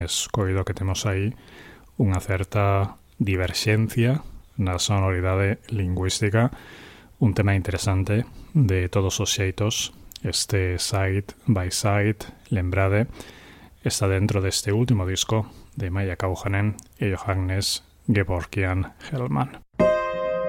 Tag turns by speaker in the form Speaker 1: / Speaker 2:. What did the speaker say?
Speaker 1: Coido que temos aí unha certa diverxencia na sonoridade lingüística, un tema interesante de todos os xeitos. Este Side by Side, lembrade, está dentro deste último disco de Maija Kauhanen e Johannes Gevorkian Hellman.